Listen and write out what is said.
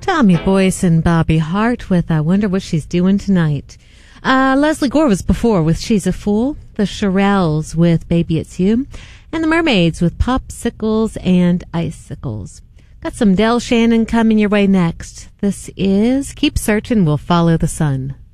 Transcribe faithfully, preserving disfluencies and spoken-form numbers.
Tommy Boyce and Bobby Hart with I Wonder What She's Doing Tonight. Uh, Leslie Gore was before with She's a Fool, the Shirelles with Baby It's You, and the Mermaids with Popsicles and Icicles. Got some Del Shannon coming your way next. This is Keep Searching, We'll Follow the Sun.